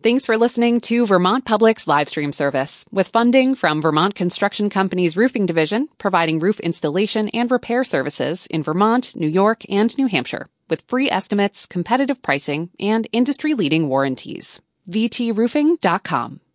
Thanks for listening to Vermont Public's live stream service, with funding from Vermont Construction Company's Roofing Division, providing roof installation and repair services in Vermont, New York, and New Hampshire, with free estimates, competitive pricing, and industry-leading warranties. VTRoofing.com.